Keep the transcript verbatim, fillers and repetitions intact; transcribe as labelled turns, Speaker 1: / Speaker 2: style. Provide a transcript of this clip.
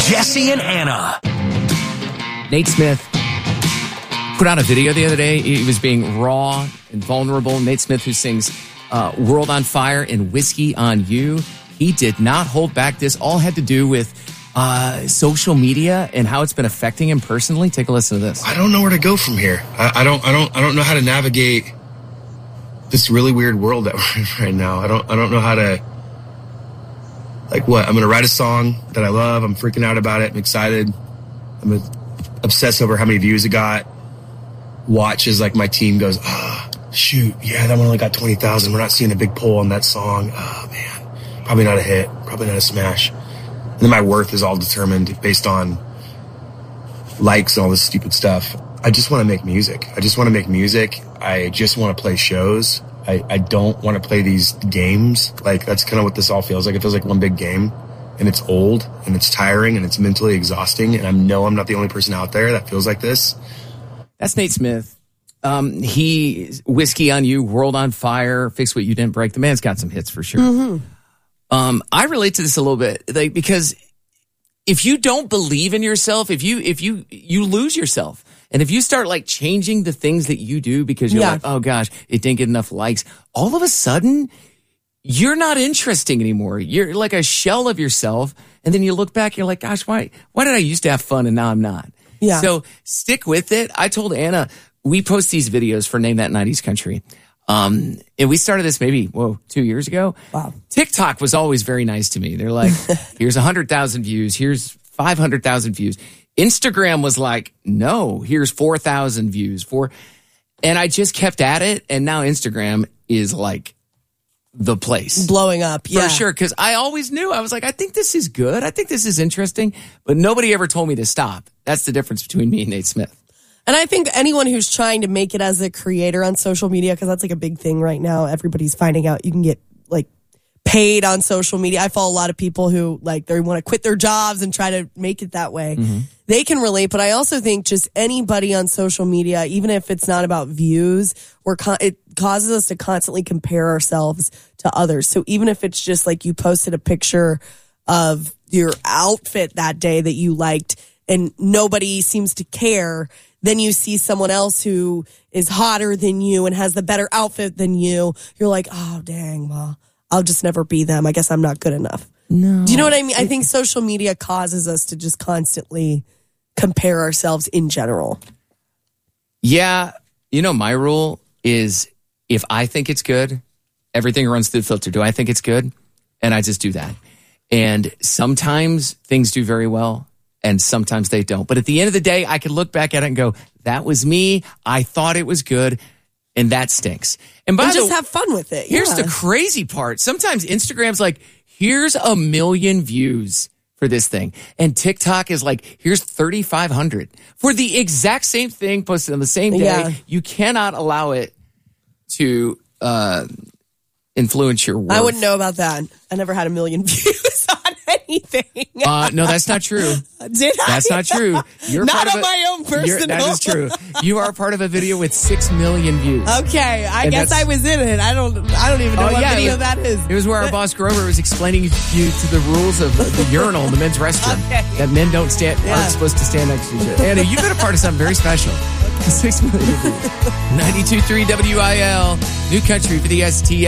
Speaker 1: Jesse and Anna.
Speaker 2: Nate Smith put out a video the other day. He was being raw and vulnerable. Nate Smith, who sings uh, World on Fire and Whiskey on You, he did not hold back. This all had to do with uh, social media and how it's been affecting him personally. Take a listen to this.
Speaker 3: I don't know where to go from here. I, I don't. I don't. I don't know how to navigate this really weird world that we're in right now. I don't. I don't know how to. Like what? I'm going to write a song that I love. I'm freaking out about it. I'm excited. I'm obsessed over how many views it got. Watch as like my team goes, ah, oh, shoot, yeah, that one only got twenty thousand. We're not seeing a big pull on that song. Oh man, probably not a hit. Probably not a smash. And then my worth is all determined based on likes and all this stupid stuff. I just want to make music. I just want to make music. I just want to play shows. I, I don't want to play these games. Like, that's kind of what this all feels like. It feels like one big game, and it's old, and it's tiring, and it's mentally exhausting, and I know I'm not the only person out there that feels like this.
Speaker 2: That's Nate Smith. Um, he, Whiskey on You, World on Fire, Fix What You Didn't Break. The man's got some hits for sure. Mm-hmm. Um, I relate to this a little bit, like, because if you don't believe in yourself, if you, if you, you lose yourself. And if you start like changing the things that you do because you're yeah. like, oh gosh, it didn't get enough likes, all of a sudden you're not interesting anymore. You're like a shell of yourself. And then you look back, you're like, gosh, why, why did I used to have fun and now I'm not?
Speaker 4: Yeah.
Speaker 2: So stick with it. I told Anna, we post these videos for Name That nineties Country. Um, and we started this maybe, whoa, two years ago.
Speaker 4: Wow.
Speaker 2: TikTok was always very nice to me. They're like, here's a hundred thousand views. Here's five hundred thousand views. Instagram was like, no, here's four thousand views. Four, and I just kept at it. And now Instagram is like the place.
Speaker 4: Blowing up, yeah.
Speaker 2: For sure, because I always knew. I was like, I think this is good. I think this is interesting. But nobody ever told me to stop. That's the difference between me and Nate Smith.
Speaker 4: And I think anyone who's trying to make it as a creator on social media, because that's like a big thing right now. Everybody's finding out you can get like paid on social media. I follow a lot of people who like they want to quit their jobs and try to make it that way. Mm-hmm. They can relate, but I also think just anybody on social media, even if it's not about views, we're con- it causes us to constantly compare ourselves to others. So even if it's just like you posted a picture of your outfit that day that you liked and nobody seems to care, then you see someone else who is hotter than you and has the better outfit than you. You're like, oh, dang, well, I'll just never be them. I guess I'm not good enough.
Speaker 2: No.
Speaker 4: Do you know what I mean? I think social media causes us to just constantly compare ourselves in general.
Speaker 2: Yeah. You know, my rule is if I think it's good, everything runs through the filter. Do I think it's good? And I just do that. And sometimes things do very well and sometimes they don't. But at the end of the day, I can look back at it and go, that was me. I thought it was good. And that stinks. And by
Speaker 4: and
Speaker 2: the
Speaker 4: just have fun with it.
Speaker 2: Here's
Speaker 4: yeah.
Speaker 2: the crazy part. Sometimes Instagram's like, here's a million views for this thing. And TikTok is like, here's thirty-five hundred. For the exact same thing posted on the same day,
Speaker 4: yeah.
Speaker 2: you cannot allow it to uh, influence your worth.
Speaker 4: I wouldn't know about that. I never had a million views on anything.
Speaker 2: uh, no, that's not true.
Speaker 4: Did I?
Speaker 2: That's not true. You're
Speaker 4: not on
Speaker 2: a,
Speaker 4: my own personal.
Speaker 2: That is true. You are part of a video with six million views.
Speaker 4: Okay, I
Speaker 2: and
Speaker 4: guess I was in it. I don't. I don't even know
Speaker 2: oh,
Speaker 4: what
Speaker 2: yeah,
Speaker 4: video
Speaker 2: was,
Speaker 4: that is.
Speaker 2: It was where our boss Grover was explaining you to the rules of the urinal in the men's restroom.
Speaker 4: Okay.
Speaker 2: That men don't stand
Speaker 4: Yeah.
Speaker 2: aren't supposed to stand next to each other. Anna, you've been a part of something very special. Okay. Six million views. ninety-two point three W I L, New Country for the S T